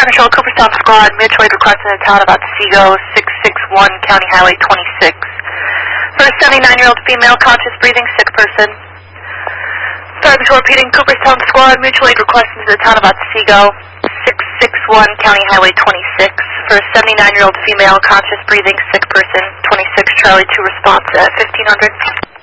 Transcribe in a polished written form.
Control, Cooperstown Squad, mutual aid request in the town about Seago, 661 County Highway 26. For a 79-year-old female, conscious breathing, sick person. Fire Control repeating, Cooperstown Squad, mutual aid request into the town about Seago, 661 County Highway 26. For a 79-year-old female, conscious breathing, sick person, 26 Charlie 2 response at 1500.